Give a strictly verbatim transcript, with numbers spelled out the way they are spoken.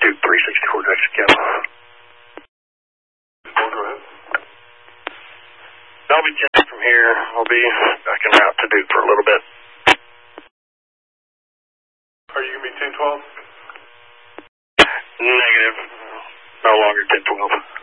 Duke three sixty-four, Jackson County. Go ahead. I'll be checking from here. I'll be back en route to Duke for a little bit. Are you going to be ten twelve? Negative. No longer ten twelve.